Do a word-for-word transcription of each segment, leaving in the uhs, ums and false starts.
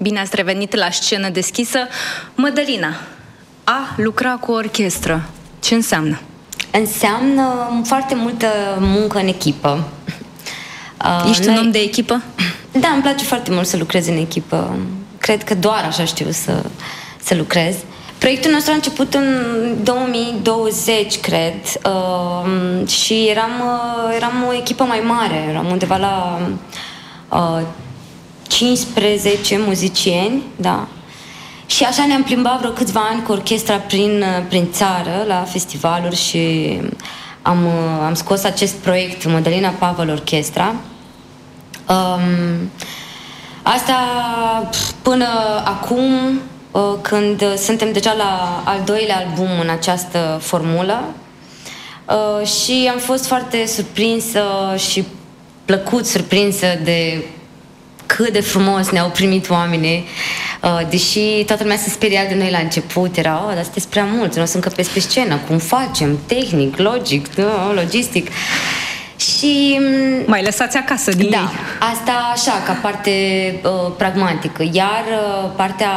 Bine ați revenit la Scenă Deschisă. Mădălina, a lucra cu orchestră, ce înseamnă? Înseamnă foarte multă muncă în echipă. Ești Noi... un om de echipă? Da, îmi place foarte mult să lucrez în echipă. Cred că doar așa știu să, să lucrez. Proiectul nostru a început în două mii douăzeci, cred, uh, și eram, uh, eram o echipă mai mare, eram undeva la uh, cincisprezece muzicieni, da. Și așa ne-am plimbat vreo câțiva ani cu orchestra prin, prin țară, la festivaluri, și am, am scos acest proiect, Mădălina Pavel Orchestra. Um, asta până acum, când suntem deja la al doilea album în această formulă, și am fost foarte surprinsă și plăcut surprinsă de cât de frumos ne-au primit oamenii, deși toată lumea se speria de noi la început. Era, oh, dar sunteți prea mulți, nu o să încăpeți pe scenă, cum facem, tehnic, logic, logistic. Și mai lăsați acasă din da, ei. Asta așa, ca parte uh, pragmatică. Iar uh, partea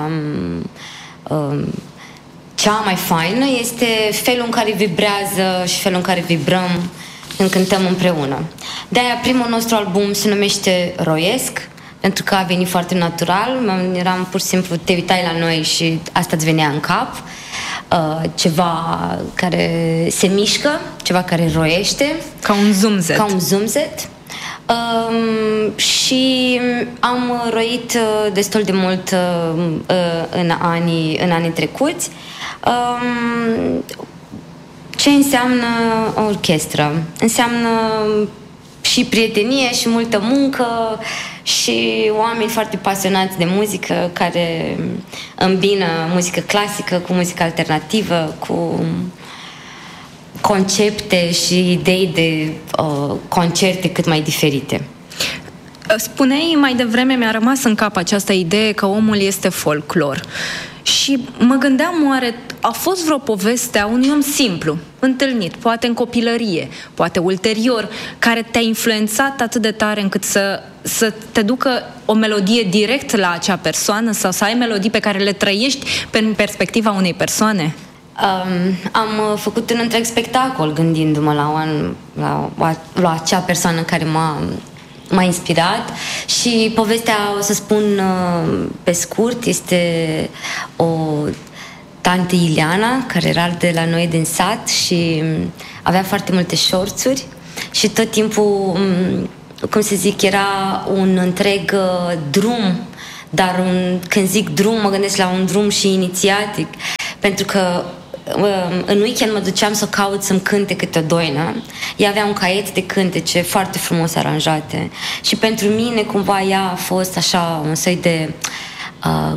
uh, cea mai faină este felul în care vibrează și felul în care vibrăm când cântăm împreună. De-aia primul nostru album se numește Roiesc, pentru că a venit foarte natural. Eram pur și simplu, te uitai la noi și asta îți venea în cap. Uh, ceva care se mișcă, ceva care roiește. Ca un zumzet. Ca un zumzet. Um, și am roit uh, destul de mult uh, în, anii, în anii trecuți. Um, ce înseamnă orchestră? Înseamnă și prietenie și multă muncă și oameni foarte pasionați de muzică, care îmbină muzică clasică cu muzică alternativă, cu concepte și idei de uh, concerte cât mai diferite. Spuneai mai devreme, mi-a rămas în cap această idee că omul este folclor. Și mă gândeam, oare a fost vreo poveste a unui om simplu, întâlnit, poate în copilărie, poate ulterior, care te-a influențat atât de tare încât să, să te ducă o melodie direct la acea persoană, sau să ai melodii pe care le trăiești în perspectiva unei persoane? Um, am făcut un întreg spectacol gândindu-mă la, un, la, la acea persoană care m-a m-a inspirat, și povestea, o să spun uh, pe scurt, este o tante Ileana, care era de la noi din sat și avea foarte multe șorțuri și tot timpul, um, cum să zic, era un întreg uh, drum, dar un, când zic drum, mă gândesc la un drum și inițiatic, pentru că în weekend mă duceam să caut să-mi cânte câte o doină. Ea avea un caiet de cântece foarte frumos aranjate și pentru mine cumva ea a fost așa un soi de uh,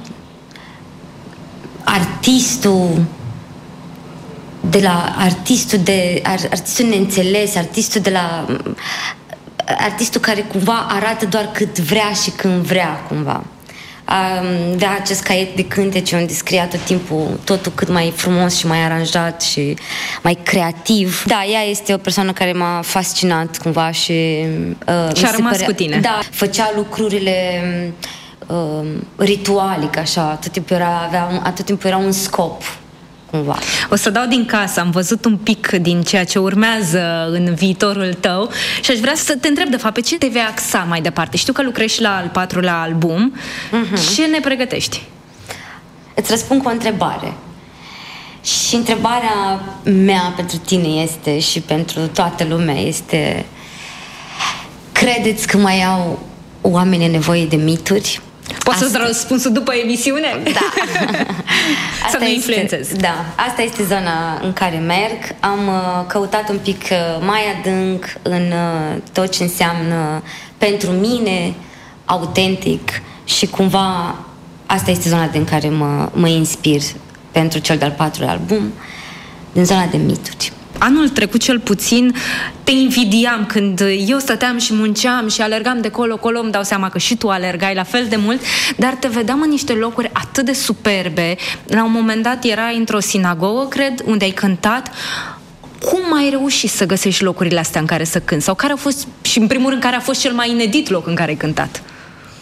artistul de la artistul de artistul neînțeles, artistul de la artistul care cumva arată doar cât vrea și când vrea cumva. De acest caiet de cântece unde scria tot timpul totul cât mai frumos și mai aranjat și mai creativ. Da, ea este o persoană care m-a fascinat cumva și uh, și a rămas părea, cu tine. Da, făcea lucrurile uh, ritualic, așa, tot timpul era, avea, tot timpul era un scop. Cumva. O să dau din casă, am văzut un pic din ceea ce urmează în viitorul tău și aș vrea să te întreb, de fapt, pe ce te vei axa mai departe? Știu că lucrezi la al patrulea album. Uh-huh. Ce ne pregătești? Îți răspund cu o întrebare. Și întrebarea mea pentru tine este, și pentru toată lumea, este: credeți că mai au oamenii nevoie de mituri? Poți să-ți răspunsul după emisiune? Da. Să nu influențez. Da, asta este zona în care merg. Am uh, căutat un pic uh, mai adânc în uh, tot ce înseamnă pentru mine autentic și cumva asta este zona din care mă, mă inspir pentru cel de-al patrulea album, din zona de mituri. Anul trecut, cel puțin, te invidiam când eu stăteam și munceam și alergam de colo-colo, îmi dau seama că și tu alergai la fel de mult, dar te vedeam în niște locuri atât de superbe. La un moment dat erai într-o sinagogă, cred, unde ai cântat. Cum ai reușit să găsești locurile astea în care să cânti? Sau care au fost, și în primul rând, care a fost cel mai inedit loc în care ai cântat?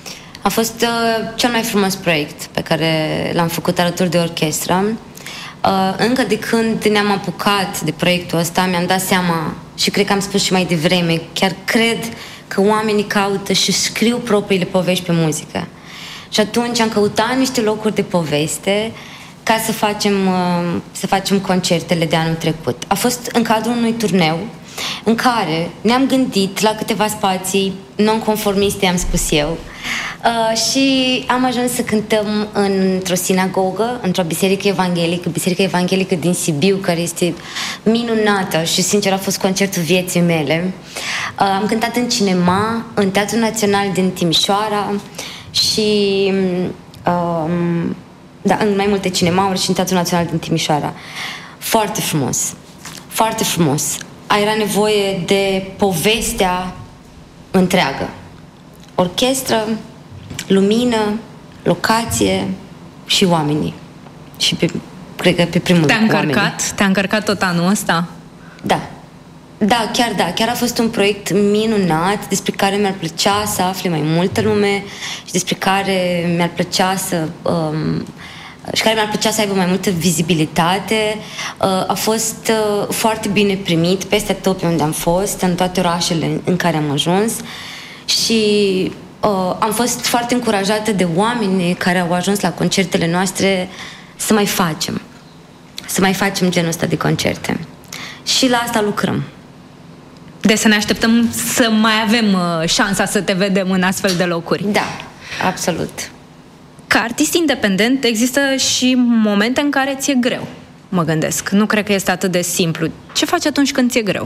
A fost uh, cel mai frumos proiect pe care l-am făcut alături de orchestră. Uh, încă de când ne-am apucat de proiectul ăsta, mi-am dat seama, și cred că am spus și mai devreme, chiar cred că oamenii caută și scriu propriile povești pe muzică. Și atunci am căutat niște locuri de poveste ca să facem, uh, să facem concertele de anul trecut. A fost în cadrul unui turneu în care ne-am gândit la câteva spații non-conformiste, am spus eu, uh, și am ajuns să cântăm într-o sinagogă, într-o biserică evanghelică, biserica evanghelică din Sibiu, care este minunată și, sincer, a fost concertul vieții mele. Uh, am cântat în cinema, în Teatrul Național din Timișoara și uh, da, în mai multe cinemauri și în Teatrul Național din Timișoara. Foarte frumos, foarte frumos. Era nevoie de povestea întreagă. Orchestră, lumină, locație și oamenii. Și pe, cred că pe primul Te-a încărcat? Oamenii. Te-a încărcat tot anul ăsta? Da. Da, chiar da. Chiar a fost un proiect minunat despre care mi-ar plăcea să afle mai multă lume și despre care mi-ar plăcea să... Um, și care mi-ar plăcea să aibă mai multă vizibilitate. Uh, a fost uh, foarte bine primit peste tot pe unde am fost, în toate orașele în care am ajuns și uh, am fost foarte încurajată de oameni care au ajuns la concertele noastre să mai facem, să mai facem genul ăsta de concerte. Și la asta lucrăm. Deci să ne așteptăm să mai avem uh, șansa să te vedem în astfel de locuri. Da, absolut. Ca artist independent există și momente în care ți-e greu, mă gândesc. Nu cred că este atât de simplu. Ce faci atunci când ți-e greu?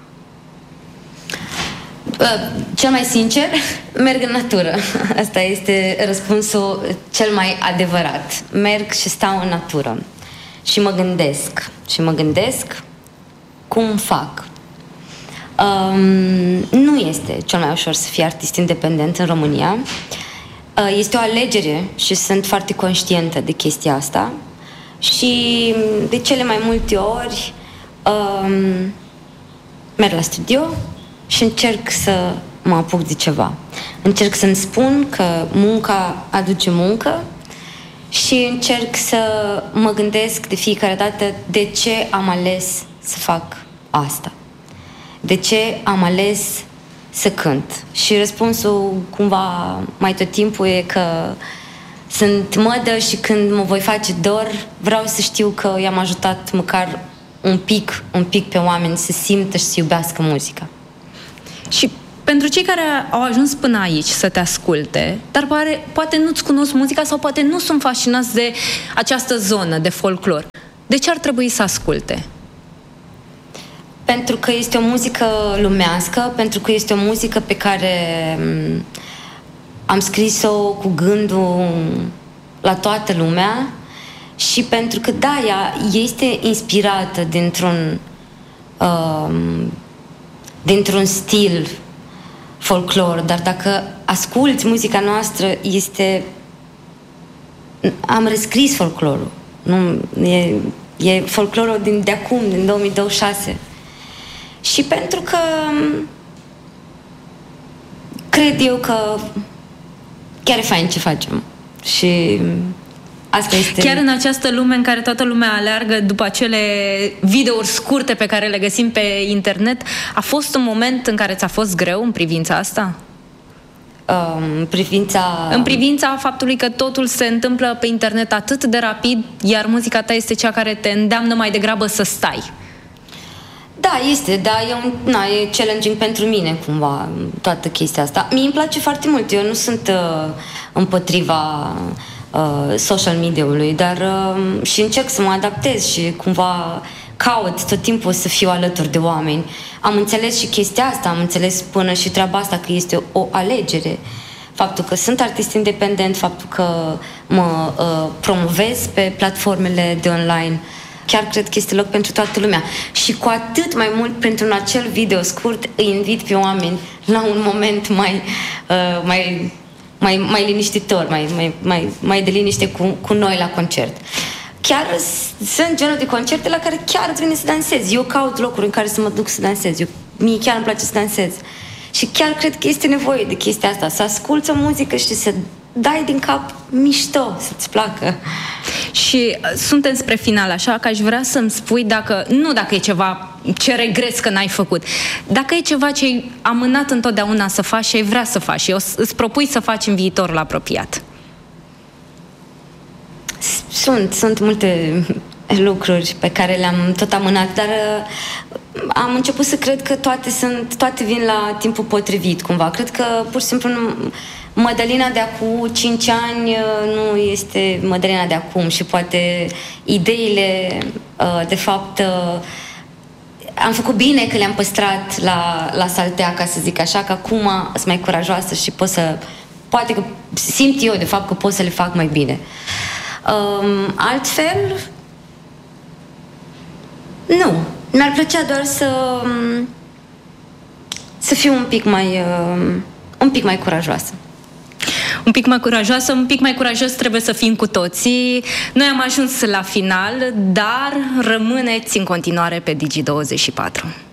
Cel mai sincer, merg în natură. Asta este răspunsul cel mai adevărat. Merg și stau în natură. Și mă gândesc. Și mă gândesc cum fac. Um, nu este cel mai ușor să fii artist independent în România. Este o alegere și sunt foarte conștientă de chestia asta și de cele mai multe ori um, merg la studio și încerc să mă apuc de ceva. Încerc să-mi spun că munca aduce muncă și încerc să mă gândesc de fiecare dată de ce am ales să fac asta. De ce am ales să cânt. Și răspunsul cumva mai tot timpul e că sunt mădă și când mă voi face dor, vreau să știu că i-am ajutat măcar un pic, un pic pe oameni să simtă și să iubească muzica. Și pentru cei care au ajuns până aici să te asculte, dar poate, poate nu-ți cunosc muzica sau poate nu sunt fascinați de această zonă de folclor, de ce ar trebui să asculte? Pentru că este o muzică lumească, pentru că este o muzică pe care am scris-o cu gândul la toată lumea și pentru că, da, ea este inspirată dintr-un um, dintr-un stil folclor, dar dacă asculți muzica noastră, este... Am rescris folclorul. Nu, e, e folclorul din, de acum, din două mii douăzeci și șase. Și pentru că cred eu că chiar e fain ce facem. Și asta este... Chiar în această lume în care toată lumea aleargă după acele videouri scurte pe care le găsim pe internet, a fost un moment în care ți-a fost greu în privința asta? În privința... În privința faptului că totul se întâmplă pe internet atât de rapid, iar muzica ta este cea care te îndeamnă mai degrabă să stai. Da, este, da, e, un, na, e challenging pentru mine, cumva, toată chestia asta. Mie îmi place foarte mult, eu nu sunt uh, împotriva uh, social media-ului, dar uh, și încerc să mă adaptez și cumva caut tot timpul să fiu alături de oameni. Am înțeles și chestia asta, am înțeles până și treaba asta că este o alegere. Faptul că sunt artist independent, faptul că mă uh, promovez pe platformele de online, chiar cred că este loc pentru toată lumea. Și cu atât mai mult pentru un acel video scurt îi invit pe oameni la un moment mai, uh, mai, mai, mai liniștitor, mai, mai, mai, mai de liniște cu, cu noi la concert. Chiar sunt genul de concerte la care chiar îți vine să dansezi. Eu caut locuri în care să mă duc să dansez. Eu, mie chiar îmi place să dansez. Și chiar cred că este nevoie de chestia asta, să asculți o muzică și să dai din cap mișto, să-ți placă. Și suntem spre final, așa că aș vrea să-mi spui dacă, nu dacă e ceva ce regreți că n-ai făcut, dacă e ceva ce ai amânat întotdeauna să faci și ai vrea să faci și îți propui să faci în viitorul apropiat. Sunt, sunt multe lucruri pe care le-am tot amânat, dar am început să cred că toate sunt, toate vin la timpul potrivit, cumva. Cred că, pur și simplu, Mădălina de acum cinci ani nu este Mădălina de acum și poate ideile, de fapt, am făcut bine că le-am păstrat la, la saltea, ca să zic așa, că acum sunt mai curajoasă și pot să, poate că simt eu, de fapt, că pot să le fac mai bine. Um, altfel, nu. Mi-ar plăcea doar să să fiu un pic mai uh, un pic mai curajoasă. Un pic mai curajoasă, un pic mai curajos trebuie să fim cu toții. Noi am ajuns la final, dar rămâneți în continuare pe Digi douăzeci și patru.